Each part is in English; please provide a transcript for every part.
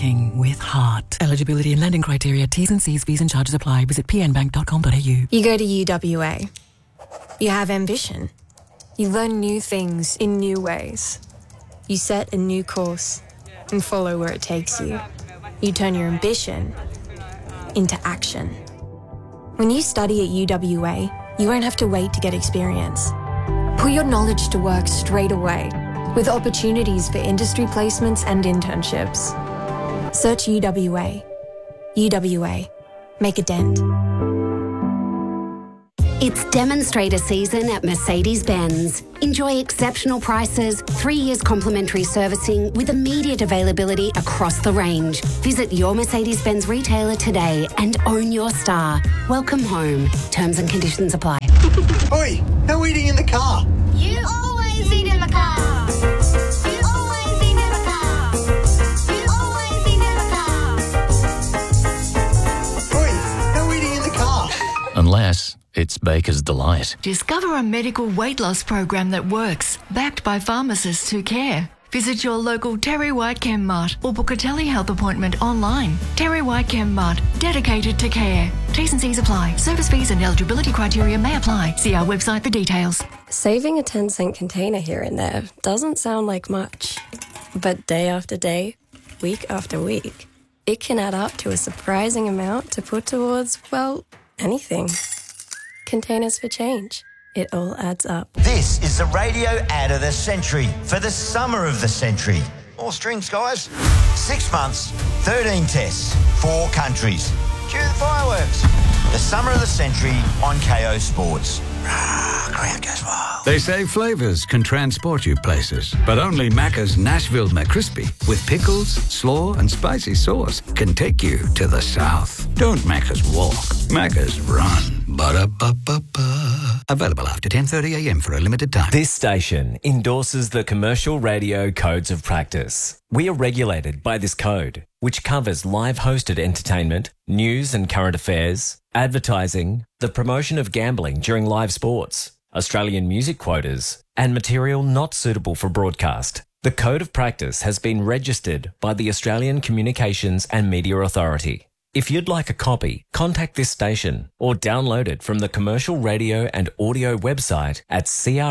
banking with heart. Eligibility and lending criteria, T's and C's, fees and charges apply. Visit pnbank.com.au. You go to UWA. You have ambition. You learn new things in new ways. You set a new course and follow where it takes you. You turn your ambition into action. When you study at UWA, you won't have to wait to get experience. Put your knowledge to work straight away with opportunities for industry placements and internships. Search UWA. UWA. Make a dent. It's demonstrator season at Mercedes-Benz. Enjoy exceptional prices, 3 years complimentary servicing with immediate availability across the range. Visit your Mercedes-Benz retailer today and own your star. Welcome home. Terms and conditions apply. Oi, no eating in the car. You always eat in the car. You always eat in the car. You always eat in the car. Oi, no eating in the car. Unless it's Baker's Delight. Discover a medical weight loss program that works, backed by pharmacists who care. Visit your local Terry White Chem Mart or book a telehealth appointment online. Terry White Chem Mart, dedicated to care. T's and C's apply. Service fees and eligibility criteria may apply. See our website for details. Saving a 10-cent container here and there doesn't sound like much. But day after day, week after week, it can add up to a surprising amount to put towards, well, anything. Containers for change. It all adds up. This is the radio ad of the century for the summer of the century. More strings, guys. 6 months, 13 tests, 4 countries. Cue the fireworks. The summer of the century on KO Sports. Crowd goes wild. They say flavours can transport you places, but only Macca's Nashville McCrispy with pickles, slaw and spicy sauce can take you to the south. Don't Macca's walk, Macca's run. Ba-da-ba-ba-ba. Available after 10:30am for a limited time. This station endorses the Commercial Radio Codes of Practice. We are regulated by this code, which covers live hosted entertainment, news and current affairs, advertising, the promotion of gambling during live sports, Australian music quotas, and material not suitable for broadcast. The Code of Practice has been registered by the Australian Communications and Media Authority. If you'd like a copy, contact this station or download it from the Commercial Radio and Audio website at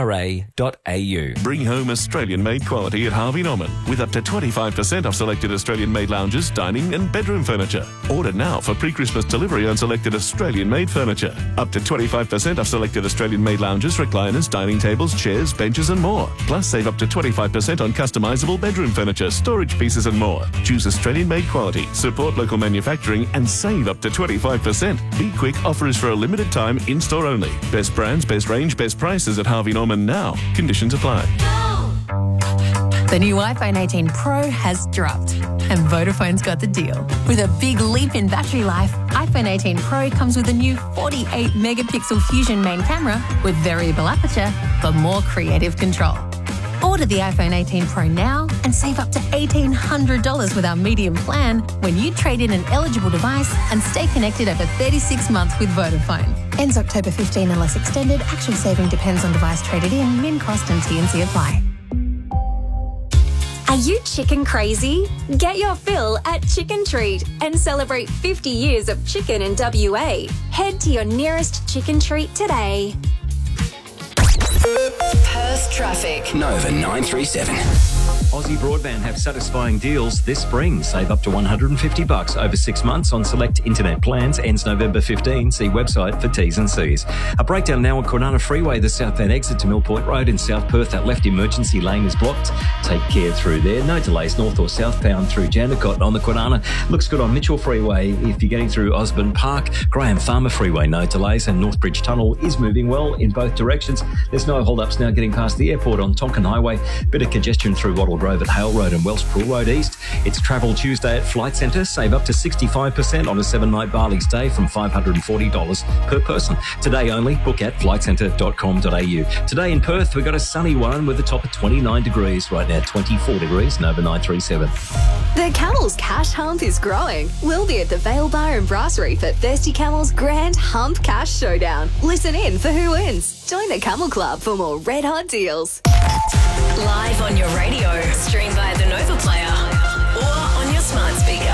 cra.au. Bring home Australian-made quality at Harvey Norman with up to 25% off selected Australian-made lounges, dining and bedroom furniture. Order now for pre-Christmas delivery on selected Australian-made furniture. Up to 25% off selected Australian-made lounges, recliners, dining tables, chairs, benches and more. Plus save up to 25% on customisable bedroom furniture, storage pieces and more. Choose Australian-made quality, support local manufacturing and save up to 25%. Be quick, offer is for a limited time, in-store only. Best brands, best range, best prices at Harvey Norman now. Conditions apply. The new iPhone 18 Pro has dropped and Vodafone's got the deal. With a big leap in battery life, iPhone 18 Pro comes with a new 48-megapixel Fusion main camera with variable aperture for more creative control. Order the iPhone 18 Pro now and save up to $1,800 with our medium plan when you trade in an eligible device and stay connected over 36 months with Vodafone. Ends October 15 unless extended. Actual saving depends on device traded in, min cost and T&C apply. Are you chicken crazy? Get your fill at Chicken Treat and celebrate 50 years of chicken in WA. Head to your nearest Chicken Treat today. Perth traffic. Nova 937. Aussie Broadband have satisfying deals this spring. Save up to $150 over 6 months on select internet plans. Ends November 15. See website for T's and C's. A breakdown now on Kwinana Freeway, the southbound exit to Mill Point Road in South Perth. That left emergency lane is blocked. Take care through there. No delays north or southbound through Jandakot on the Kwinana. Looks good on Mitchell Freeway if you're getting through Osborne Park. Graham Farmer Freeway, no delays. And Northbridge Tunnel is moving well in both directions. There's no hold-ups now getting past the airport on Tonkin Highway. Bit of congestion through Wattle Grove at Hale Road and Welsh Pool Road East. It's Travel Tuesday at Flight Centre. Save up to 65% on a 7-night Bali stay from $540 per person. Today only. Book at flightcentre.com.au. Today in Perth, we've got a sunny one with a top of 29 degrees. Right now, 24 degrees. Nova 937. The Camels Cash Hump is growing. We'll be at the Vale Bar and Brasserie for Thirsty Camel's Grand Hump Cash Showdown. Listen in for who wins. Join the Camel Club for more red hot deals. Live on your radio, stream via the Nova Player or on your smart speaker.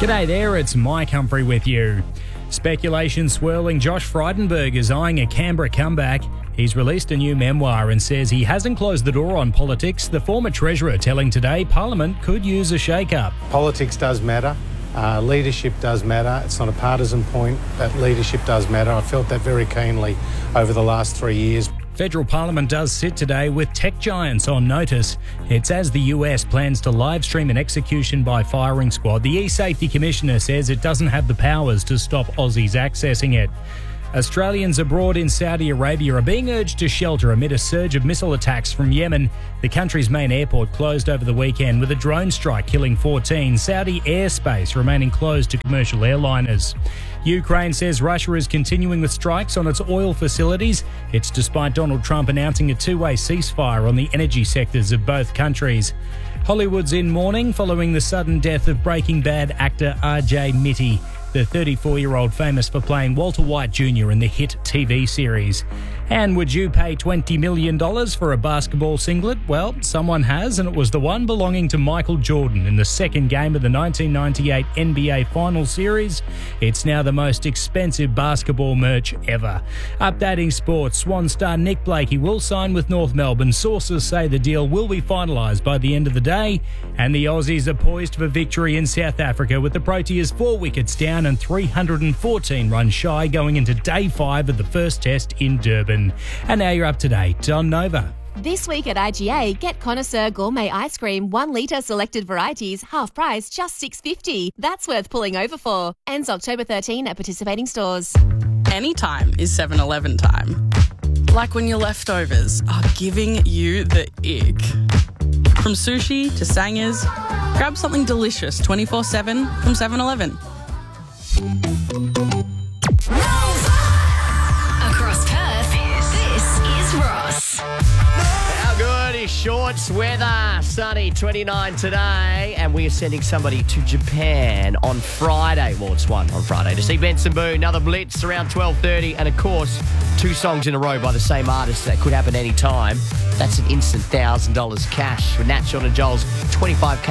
G'day there, it's Mike Humphrey with you. Speculation swirling Josh Frydenberg is eyeing a Canberra comeback. He's released a new memoir and says he hasn't closed the door on politics. The former Treasurer telling Today Parliament could use a shake-up. Politics does matter. Leadership does matter. It's not a partisan point, but leadership does matter. I felt that very keenly over the last 3 years. Federal Parliament does sit today with tech giants on notice. It's as the US plans to live stream an execution by firing squad. The E-Safety Commissioner says it doesn't have the powers to stop Aussies accessing it. Australians abroad in Saudi Arabia are being urged to shelter amid a surge of missile attacks from Yemen. The country's main airport closed over the weekend with a drone strike killing 14. Saudi airspace remaining closed to commercial airliners. Ukraine says Russia is continuing with strikes on its oil facilities. It's despite Donald Trump announcing a two-way ceasefire on the energy sectors of both countries. Hollywood's in mourning following the sudden death of Breaking Bad actor R.J. Mitty, the 34-year-old famous for playing Walter White Jr. in the hit TV series. And would you pay $20 million for a basketball singlet? Well, someone has, and it was the one belonging to Michael Jordan in the second game of the 1998 NBA Finals Series. It's now the most expensive basketball merch ever. Updating sports, Swan star Nick Blakey will sign with North Melbourne. Sources say the deal will be finalised by the end of the day. And the Aussies are poised for victory in South Africa with the Proteas 4 wickets down and 314 runs shy going into day 5 of the first test in Durban. And now you're up to date on Nova. This week at IGA, get Connoisseur Gourmet Ice Cream, 1 litre selected varieties, half price, just $6.50. That's worth pulling over for. Ends October 13 at participating stores. Anytime is 7-Eleven time. Like when your leftovers are giving you the ick. From sushi to sangers, grab something delicious 24/7 from 7-Eleven. Across Perth, this is Ross. How good is shorts weather? Sunny, 29 today, and we are sending somebody to Japan on Friday. Well, it's one on Friday to see Benson Boone, another Blitz around 12:30, and of course, 2 songs in a row by the same artist. That could happen any time. That's an instant $1,000 cash with Nat, Sean and Joel's 25K